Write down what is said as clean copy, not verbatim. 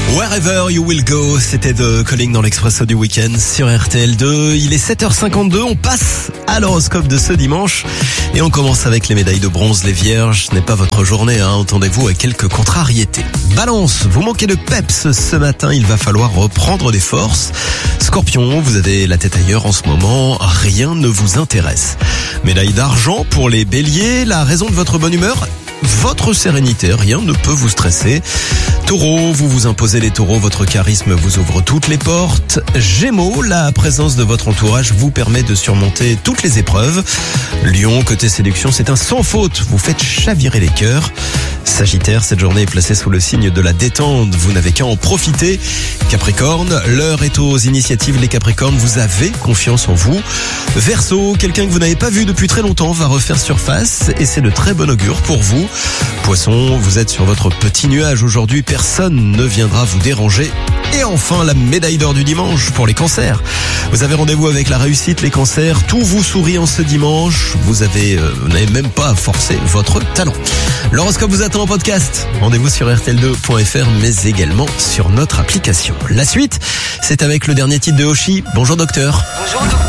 Wherever You Will Go, c'était de Calling dans l'Expresso du week-end sur RTL2. Il est 7h52, on passe à l'horoscope de ce dimanche et on commence avec les médailles de bronze. Les vierges, ce n'est pas votre journée, entendez-vous, à quelques contrariétés. Balance, vous manquez de peps ce matin, il va falloir reprendre des forces. Scorpion, vous avez la tête ailleurs en ce moment, rien ne vous intéresse. Médaille d'argent pour les béliers, la raison de votre bonne humeur, votre sérénité, rien ne peut vous stresser. Taureau, vous vous imposez les taureaux, votre charisme vous ouvre toutes les portes. Gémeaux, la présence de votre entourage vous permet de surmonter toutes les épreuves. Lion, côté séduction, c'est un sans faute, vous faites chavirer les cœurs. Sagittaire, cette journée est placée sous le signe de la détente, vous n'avez qu'à en profiter. Capricorne, l'heure est aux initiatives, les Capricornes, vous avez confiance en vous. Verseau, quelqu'un que vous n'avez pas vu depuis très longtemps va refaire surface et c'est de très bon augure pour vous. Poisson, vous êtes sur votre petit nuage aujourd'hui, personne ne viendra vous déranger. Et enfin, la médaille d'or du dimanche pour les cancers. Vous avez rendez-vous avec la réussite, les cancers, tout vous sourit en ce dimanche. Vous n'avez même pas à forcer votre talent. L'horoscope vous attend en podcast. Rendez-vous sur rtl2.fr, mais également sur notre application. La suite, c'est avec le dernier titre de Hoshi. Bonjour docteur. Bonjour docteur.